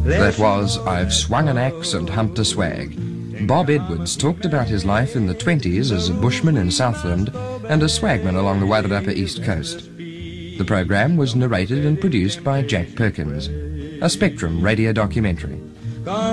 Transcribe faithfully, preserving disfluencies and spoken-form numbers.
That was I've Swung an Axe and Humped a Swag. Bob Edwards talked about his life in the twenties as a bushman in Southland and a swagman along the Wairarapa East Coast. The program was narrated and produced by Jack Perkins, a Spectrum radio documentary.